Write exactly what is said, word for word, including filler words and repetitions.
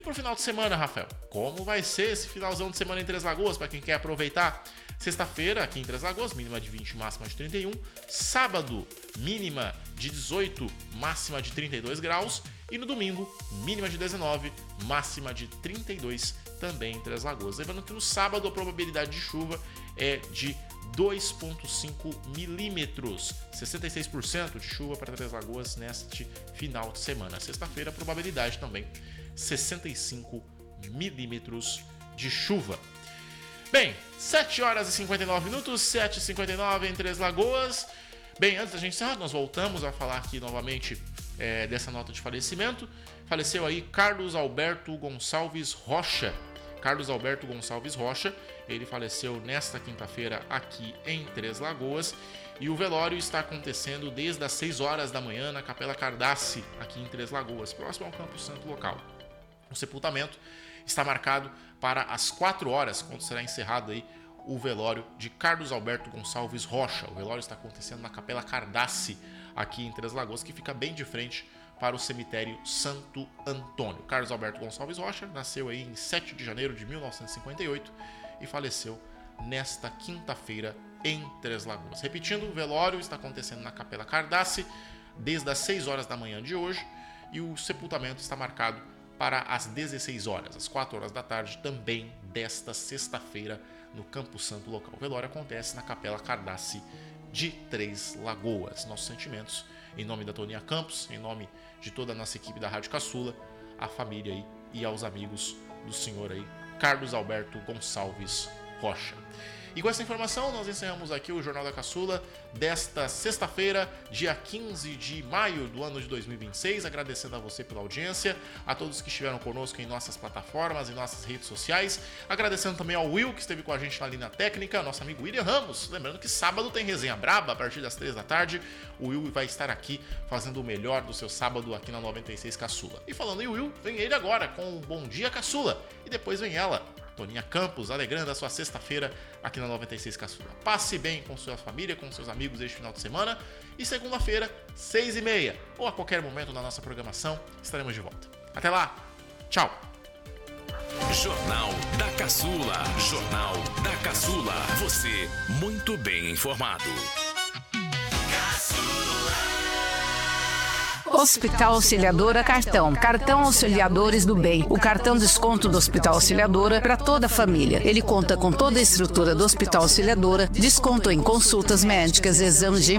Pro final de semana, Rafael, como vai ser esse finalzão de semana em Três Lagoas, para quem quer aproveitar? Sexta-feira, aqui em Três Lagoas, mínima de vinte, máxima de trinta e um. Sábado, mínima de dezoito, máxima de trinta e dois graus. E no domingo, mínima de dezenove, máxima de trinta e dois, também em Três Lagoas. Lembrando que no sábado a probabilidade de chuva é de dois vírgula cinco milímetros, sessenta e seis por cento de chuva para Três Lagoas neste final de semana. Sexta-feira, a probabilidade também sessenta e cinco milímetros de chuva. Bem, sete horas e cinquenta e nove minutos, sete e cinquenta e nove em Três Lagoas. Bem, antes da gente encerrar, nós voltamos a falar aqui novamente é, dessa nota de falecimento. Faleceu aí Carlos Alberto Gonçalves Rocha. Carlos Alberto Gonçalves Rocha, ele faleceu nesta quinta-feira aqui em Três Lagoas. E o velório está acontecendo desde as seis horas da manhã na Capela Cardace, aqui em Três Lagoas, próximo ao Campo Santo local. O sepultamento está marcado para as quatro horas, quando será encerrado aí o velório de Carlos Alberto Gonçalves Rocha. O velório está acontecendo na Capela Cardace, aqui em Três Lagoas, que fica bem de frente para o cemitério Santo Antônio. Carlos Alberto Gonçalves Rocha nasceu aí em sete de janeiro de mil novecentos e cinquenta e oito e faleceu nesta quinta-feira em Três Lagoas. Repetindo, o velório está acontecendo na Capela Cardace desde as seis horas da manhã de hoje e o sepultamento está marcado para as dezesseis horas, às quatro horas da tarde, também desta sexta-feira, no Campo Santo local. O velório acontece na Capela Cardace de Três Lagoas. Nossos sentimentos em nome da Toninha Campos, em nome de toda a nossa equipe da Rádio Caçula, à família aí e aos amigos do senhor aí, Carlos Alberto Gonçalves Rocha. E com essa informação, nós encerramos aqui o Jornal da Caçula desta sexta-feira, dia quinze de maio do ano de dois mil e vinte e seis. Agradecendo a você pela audiência, a todos que estiveram conosco em nossas plataformas, em nossas redes sociais. Agradecendo também ao Will, que esteve com a gente na linha técnica, nosso amigo William Ramos. Lembrando que sábado tem resenha braba, a partir das três da tarde. O Will vai estar aqui fazendo o melhor do seu sábado aqui na noventa e seis Caçula. E falando em Will, vem ele agora com o Bom Dia Caçula. E depois vem ela, Toninha Campos, alegrando a sua sexta-feira aqui na noventa e seis Caçula. Passe bem com sua família, com seus amigos este final de semana. E segunda-feira, seis e meia, ou a qualquer momento na nossa programação, estaremos de volta. Até lá, tchau! Jornal da Caçula. Jornal da Caçula. Você muito bem informado. Hospital Auxiliadora Cartão. Cartão Auxiliadores do Bem. O cartão desconto do Hospital Auxiliadora para toda a família. Ele conta com toda a estrutura do Hospital Auxiliadora, desconto em consultas médicas, exames de